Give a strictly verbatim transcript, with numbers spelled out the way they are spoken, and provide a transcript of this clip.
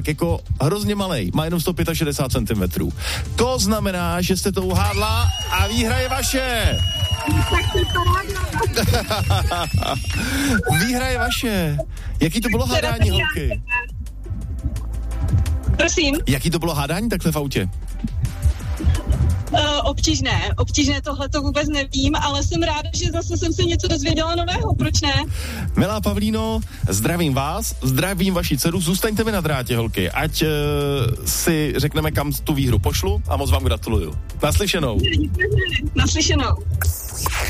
jako hrozně malej, má jenom sto šedesát pět centimetrů. To znamená, že jste to uhádla a výhra je vaše. Výhra je vaše. Jaký to bylo hádání, holky? Prosím? Jaký to bylo hádání takhle v autě? Uh, obtížné, obtížné, tohle to vůbec nevím, ale jsem ráda, že zase jsem se něco dozvěděla nového, proč ne? Milá Pavlíno, zdravím vás, zdravím vaši dceru, zůstaňte mi na drátě, holky, ať uh, si řekneme, kam tu výhru pošlu a moc vám gratuluju. Naslyšenou. Naslyšenou.